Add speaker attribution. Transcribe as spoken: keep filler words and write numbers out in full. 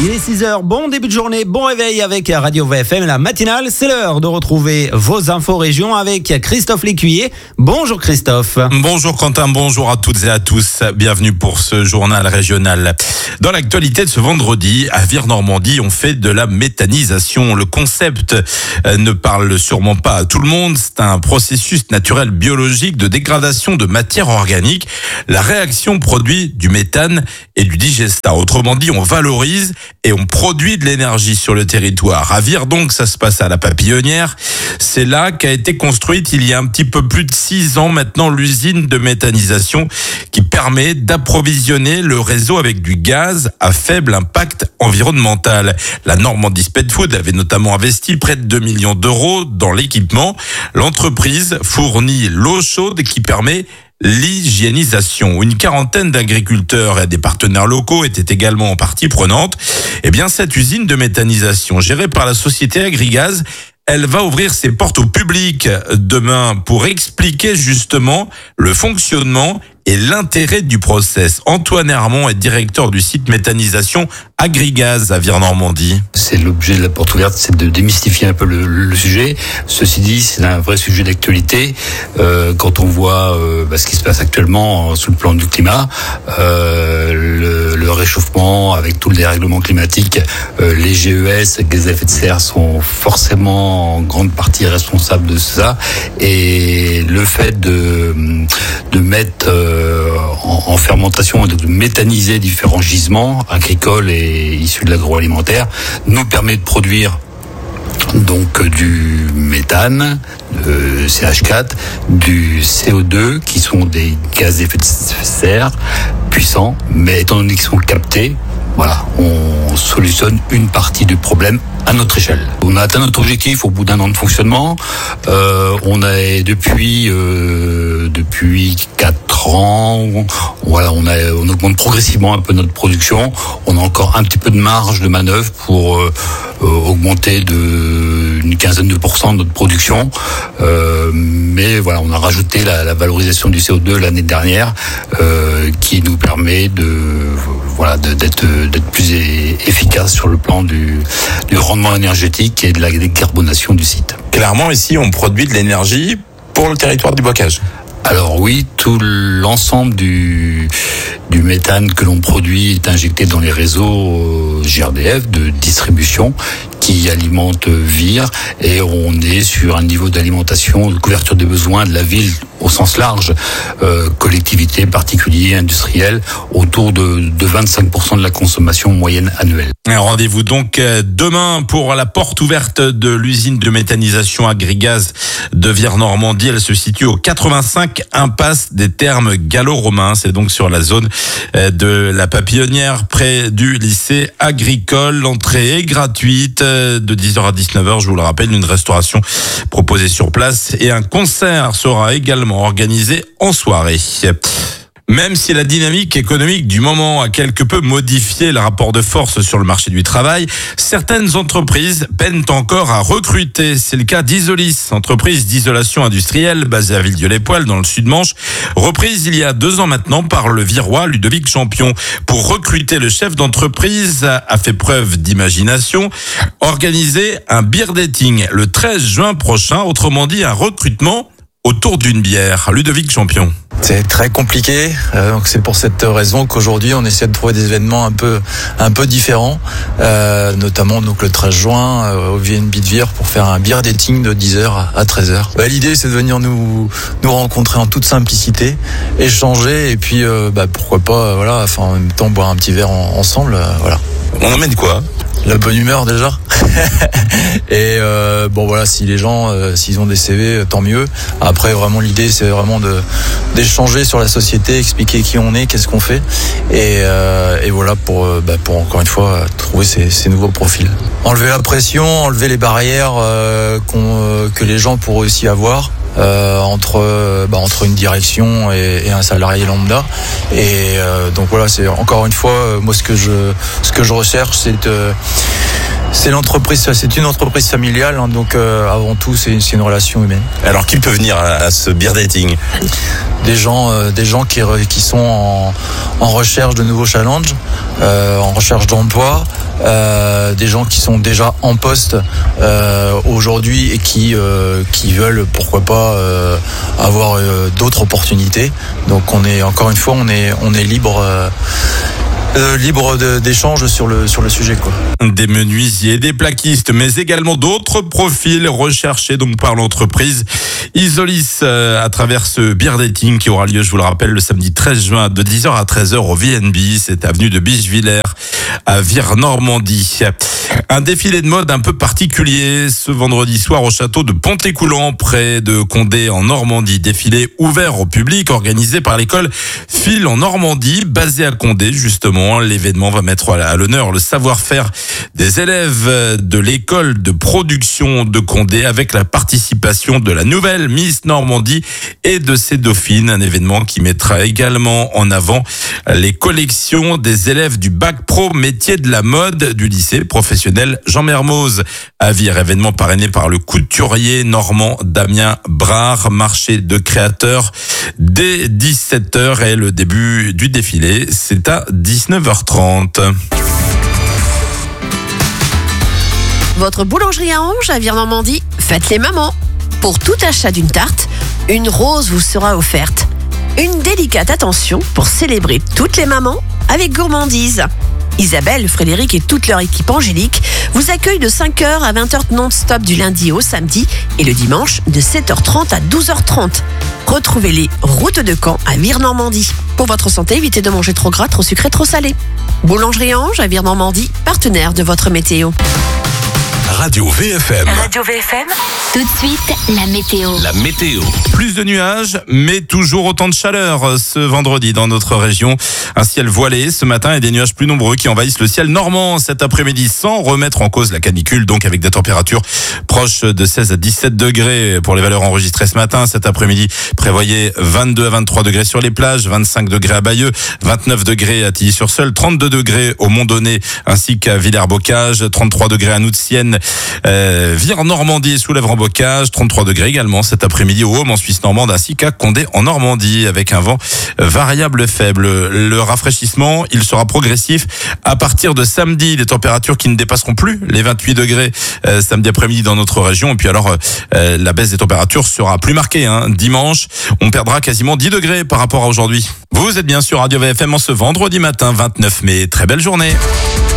Speaker 1: Il est six heures, bon début de journée, bon réveil avec Radio V F M, la matinale. C'est l'heure de retrouver vos infos régions avec Christophe Lécuyer. Bonjour Christophe.
Speaker 2: Bonjour Quentin, bonjour à toutes et à tous. Bienvenue pour ce journal régional. Dans l'actualité de ce vendredi, à Vire-Normandie, on fait de la méthanisation. Le concept ne parle sûrement pas à tout le monde. C'est un processus naturel biologique de dégradation de matière organique. La réaction produit du méthane et du digestat. Autrement dit, on valorise et on produit de l'énergie sur le territoire. À Vire, donc, ça se passe à la Papillonnière. C'est là qu'a été construite il y a un petit peu plus de six ans maintenant l'usine de méthanisation qui permet d'approvisionner le réseau avec du gaz à faible impact environnemental. La Normandie Pet Food avait notamment investi près de deux millions d'euros dans l'équipement. L'entreprise fournit l'eau chaude qui permet l'hygiénisation. Une quarantaine d'agriculteurs et des partenaires locaux étaient également en partie prenante. Eh bien, cette usine de méthanisation gérée par la société Agrigaz, elle va ouvrir ses portes au public demain pour expliquer justement le fonctionnement et l'intérêt du process. Antoine Hermont est directeur du site méthanisation Agrigaz à Vire-Normandie.
Speaker 3: C'est l'objet de la porte ouverte, c'est de démystifier un peu le, le sujet. Ceci dit, c'est un vrai sujet d'actualité. Euh, quand on voit euh, bah, ce qui se passe actuellement sous le plan du climat, euh, le, le réchauffement avec tout le dérèglement climatique, euh, les G E S, les gaz à effet de serre sont forcément en grande partie responsables de ça. Et le fait de, de mettre euh, en, en fermentation, de méthaniser différents gisements agricoles et issus de l'agroalimentaire, nous permet de produire donc du méthane, de C H quatre, du C O deux, qui sont des gaz à effet de serre puissants, mais étant donné qu'ils sont captés, voilà, on solutionne une partie du problème à notre échelle. On a atteint notre objectif au bout d'un an de fonctionnement. Euh, on a depuis euh, depuis quatre ans, on, voilà, on a on augmente progressivement un peu notre production. On a encore un petit peu de marge de manœuvre pour euh, euh, augmenter de une quinzaine de pourcents de notre production. Euh, mais voilà, on a rajouté la, la valorisation du C O deux l'année dernière, euh, qui nous permet de voilà de, d'être d'être plus efficace sur le plan du du rendement énergétique et de la décarbonation du site.
Speaker 2: Clairement, ici, on produit de l'énergie pour le territoire du Bocage.
Speaker 3: Alors oui, tout l'ensemble du du méthane que l'on produit est injecté dans les réseaux G R D F de distribution qui alimentent Vire, et on est sur un niveau d'alimentation, de couverture des besoins de la ville au sens large, euh, collectivités, particuliers, industriels, autour de, de vingt-cinq pour cent de la consommation moyenne annuelle.
Speaker 2: Un rendez-vous donc demain pour la porte ouverte de l'usine de méthanisation Agrigaz de Vire-Normandie. Elle se situe au quatre-vingt-cinq impasse des Thermes gallo-romains. C'est donc sur la zone de la Papillonnière, près du lycée agricole. L'entrée est gratuite de dix heures à dix-neuf heures. Je vous le rappelle, une restauration proposée sur place et un concert sera également organisé en soirée. Même si la dynamique économique du moment a quelque peu modifié le rapport de force sur le marché du travail, certaines entreprises peinent encore à recruter. C'est le cas d'Isolis, entreprise d'isolation industrielle basée à Villedieu-les-Poêles dans le Sud-Manche, reprise il y a deux ans maintenant par le Virois Ludovic Champion. Pour recruter le chef d'entreprise, a fait preuve d'imagination, organiser un beer dating le treize juin prochain, autrement dit un recrutement autour d'une bière. Ludovic Champion.
Speaker 4: C'est très compliqué, euh, donc c'est pour cette raison qu'aujourd'hui on essaie de trouver des événements un peu un peu différents, euh, notamment donc le treize juin euh, au V N B de Vire pour faire un beer dating de dix heures à treize heures. Bah, l'idée c'est de venir nous nous rencontrer en toute simplicité, échanger et puis euh, bah, pourquoi pas euh, voilà, enfin en même temps boire un petit verre en, ensemble, euh, voilà.
Speaker 2: On emmène quoi ?
Speaker 4: La bonne humeur déjà. Et euh, bon voilà, si les gens euh, s'ils ont des C V, tant mieux. Après vraiment l'idée c'est vraiment de d'échanger sur la société, expliquer qui on est, qu'est-ce qu'on fait, et, euh, et voilà pour euh, bah, pour encore une fois trouver ces, ces nouveaux profils. Enlever la pression, enlever les barrières euh, qu'on, euh, que les gens pourraient aussi avoir. Euh, entre euh, bah, entre une direction et, et un salarié lambda, et euh, donc voilà, c'est encore une fois euh, moi ce que je ce que je recherche, c'est de C'est l'entreprise, c'est une entreprise familiale, hein, donc euh, avant tout, c'est, c'est une relation humaine.
Speaker 2: Alors qui peut venir à, à ce beer dating?
Speaker 4: Des gens, euh, des gens qui, qui sont en, en recherche de nouveaux challenges, euh, en recherche d'emploi, euh, des gens qui sont déjà en poste euh, aujourd'hui et qui, euh, qui veulent, pourquoi pas, euh, avoir euh, d'autres opportunités. Donc on est, encore une fois, on est, on est libre. Euh, Euh, libre de, d'échange sur le, sur le sujet, quoi.
Speaker 2: Des menuisiers, des plaquistes, mais également d'autres profils recherchés donc par l'entreprise Isolis euh, à travers ce beer dating qui aura lieu, je vous le rappelle, le samedi treize juin de dix heures à treize heures au V N B. C'est avenue de Bichevillers à Vire-Normandie. Un défilé de mode un peu particulier ce vendredi soir au château de Pontécoulant près de Condé en Normandie. Défilé ouvert au public organisé par l'école Phil en Normandie, basée à Condé justement. L'événement va mettre à l'honneur le savoir-faire des élèves de l'école de production de Condé avec la participation de la nouvelle Miss Normandie et de ses dauphines. Un événement qui mettra également en avant les collections des élèves du bac pro métier de la mode du lycée professionnel Jean Mermoz à Vire. Événement parrainé par le couturier normand Damien Brard. Marché de créateurs dès dix-sept heures et le début du défilé, c'est à dix-neuf heures trente.
Speaker 5: Votre boulangerie à Ange à Vire-Normandie, faites les mamans. Pour tout achat d'une tarte, une rose vous sera offerte. Une délicate attention pour célébrer toutes les mamans avec gourmandise. Isabelle, Frédéric et toute leur équipe angélique vous accueillent de cinq heures à vingt heures non-stop du lundi au samedi et le dimanche de sept heures trente à douze heures trente. Retrouvez-les route de Caen à Vire-Normandie. Pour votre santé, évitez de manger trop gras, trop sucré, trop salé. Boulangerie Ange à Vire-Normandie, partenaire de votre météo.
Speaker 6: Radio V F M.
Speaker 5: Radio V F M.
Speaker 7: Tout de suite, la météo.
Speaker 6: La météo.
Speaker 2: Plus de nuages, mais toujours autant de chaleur ce vendredi dans notre région. Un ciel voilé ce matin et des nuages plus nombreux qui envahissent le ciel normand cet après-midi sans remettre en cause la canicule, donc avec des températures proches de seize à dix-sept degrés pour les valeurs enregistrées ce matin. Cet après-midi, prévoyez vingt-deux à vingt-trois degrés sur les plages, vingt-cinq degrés à Bayeux, vingt-neuf degrés à Tilly-sur-Seul, trente-deux degrés au Mont-Donné ainsi qu'à Villers-Bocage, trente-trois degrés à Noutienne, euh, Vire-Normandie et Soulèvres-en-Bocage, trente-trois degrés également cet après-midi au Haume en Suisse normande ainsi qu'à Condé en Normandie avec un vent variable faible. Le rafraîchissement, il sera progressif à partir de samedi, des températures qui ne dépasseront plus les vingt-huit degrés euh, samedi après-midi dans notre région. Et puis alors, euh, la baisse des températures sera plus marquée. Hein. Dimanche, on perdra quasiment dix degrés par rapport à aujourd'hui. Vous êtes bien sur Radio V F M en ce vendredi matin vingt-neuf mai. Très belle journée.